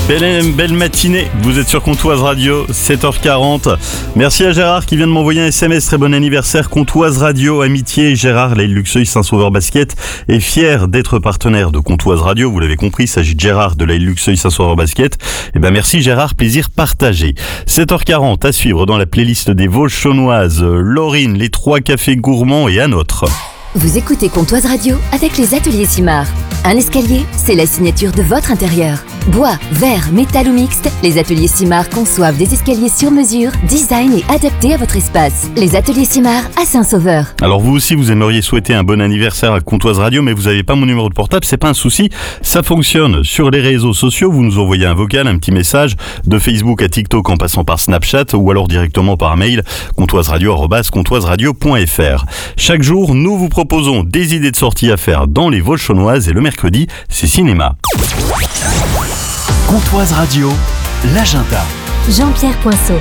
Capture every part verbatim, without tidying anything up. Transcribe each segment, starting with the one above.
Belle, belle matinée, vous êtes sur Comtoise Radio, sept heures quarante. Merci à Gérard qui vient de m'envoyer un S M S. Très bon anniversaire, Comtoise Radio, amitié. Gérard, l'Aile Luxeuil Saint-Sauveur Basket, est fier d'être partenaire de Comtoise Radio. Vous l'avez compris, il s'agit de Gérard de l'Aile Luxeuil Saint-Sauveur Basket. Eh ben merci Gérard, plaisir partagé. sept heures quarante à suivre dans la playlist des Vosges chaunoises, Laurine, les trois cafés gourmands et un autre. Vous écoutez Comtoise Radio avec les ateliers Simard. Un escalier, c'est la signature de votre intérieur. Bois, verre, métal ou mixte, les ateliers Simard conçoivent des escaliers sur mesure, design et adaptés à votre espace. Les ateliers Simard à Saint-Sauveur. Alors vous aussi, vous aimeriez souhaiter un bon anniversaire à Comtoise Radio, mais vous n'avez pas mon numéro de portable, c'est pas un souci. Ça fonctionne sur les réseaux sociaux. Vous nous envoyez un vocal, un petit message de Facebook à TikTok en passant par Snapchat ou alors directement par mail comtoiseradio arobase comtoiseradio point f r. Chaque jour, nous vous proposons des idées de sortie à faire dans les Vosges chaunoises et le mercredi, c'est cinéma. Comtoise Radio, l'agenda. Jean-Pierre Poinceau.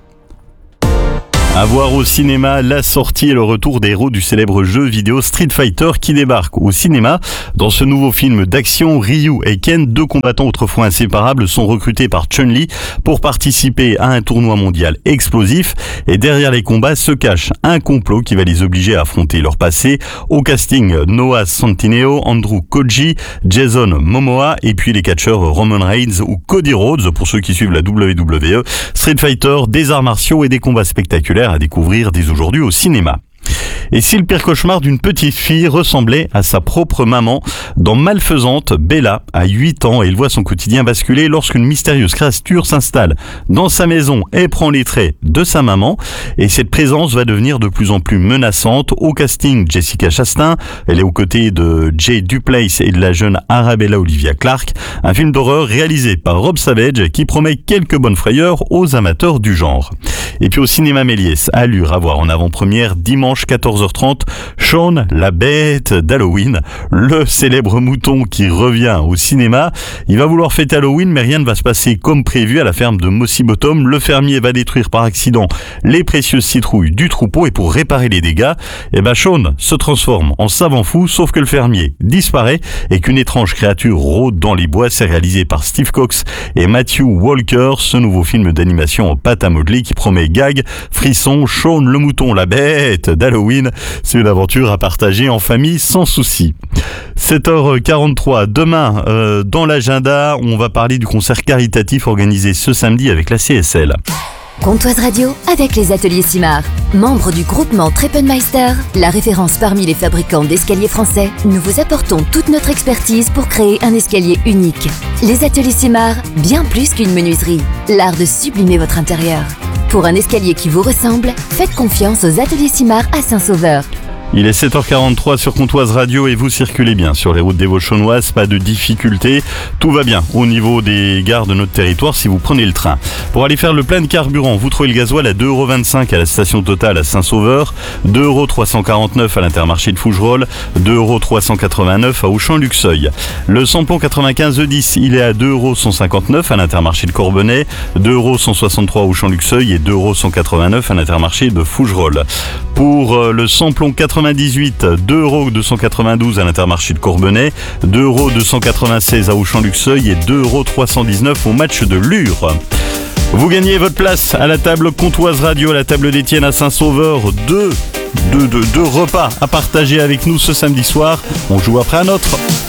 À voir au cinéma, la sortie et le retour des héros du célèbre jeu vidéo Street Fighter qui débarque au cinéma. Dans ce nouveau film d'action, Ryu et Ken, deux combattants autrefois inséparables, sont recrutés par Chun-Li pour participer à un tournoi mondial explosif. Et derrière les combats se cache un complot qui va les obliger à affronter leur passé. Au casting, Noah Centineo, Andrew Koji, Jason Momoa et puis les catcheurs Roman Reigns ou Cody Rhodes pour ceux qui suivent la W W E. Street Fighter, des arts martiaux et des combats spectaculaires à découvrir dès aujourd'hui au cinéma. Et si le pire cauchemar d'une petite fille ressemblait à sa propre maman, dans Malfaisante, Bella a huit ans et elle voit son quotidien basculer lorsqu'une mystérieuse créature s'installe dans sa maison et prend les traits de sa maman. Et cette présence va devenir de plus en plus menaçante. Au casting, Jessica Chastain, elle est aux côtés de Jay Duplass et de la jeune Arabella Olivia Clarke. Un film d'horreur réalisé par Rob Savage qui promet quelques bonnes frayeurs aux amateurs du genre. Et puis au cinéma Méliès, Allure à voir en avant-première dimanche quatorze heures trente, Shaun, la bête d'Halloween, le célèbre mouton qui revient au cinéma. Il va vouloir fêter Halloween, mais rien ne va se passer comme prévu à la ferme de Mossy Bottom. Le fermier va détruire par accident les précieuses citrouilles du troupeau et pour réparer les dégâts, eh ben Shaun se transforme en savant fou, sauf que le fermier disparaît et qu'une étrange créature rôde dans les bois. C'est réalisé par Steve Cox et Matthew Walker, ce nouveau film d'animation en pâte à modeler qui promet gag, frisson, Shaun le mouton, la bête d'Halloween. C'est une aventure à partager en famille sans souci. sept heures quarante-trois, demain euh, dans l'agenda, on va parler du concert caritatif organisé ce samedi avec la C S L. Comtoise Radio avec les ateliers Simard. Membre du groupement Treppenmeister, la référence parmi les fabricants d'escaliers français, nous vous apportons toute notre expertise pour créer un escalier unique. Les ateliers Simard, bien plus qu'une menuiserie, l'art de sublimer votre intérieur. Pour un escalier qui vous ressemble, faites confiance aux ateliers Simard à Saint-Sauveur. Il est sept heures quarante-trois sur Comtoise Radio et vous circulez bien sur les routes des Vosges chaunoises, pas de difficulté. Tout va bien au niveau des gares de notre territoire si vous prenez le train. Pour aller faire le plein de carburant, vous trouvez le gasoil à deux euros vingt-cinq à la station Total à Saint-Sauveur, deux euros trois cent quarante-neuf à l'Intermarché de Fougerolles, deux euros trois cent quatre-vingt-neuf à Auchan-Luxeuil. Le samplon quatre-vingt-quinze E dix, il est à deux euros cent cinquante-neuf à l'Intermarché de Corbonnet, deux euros cent soixante-trois à Auchan-Luxeuil et deux euros cent quatre-vingt-neuf à l'Intermarché de Fougerolles. Pour le samplon quatre-vingt-dix-huit, deux euros deux cent quatre-vingt-douze à l'Intermarché de Corbonnet, deux euros deux cent quatre-vingt-seize à Auchan-Luxeuil et deux euros trois cent dix-neuf au match de Lure. Vous gagnez votre place à la table Comtoise Radio, à la table d'Étienne à Saint-Sauveur. Deux, deux, deux, deux repas à partager avec nous ce samedi soir. On joue après un autre.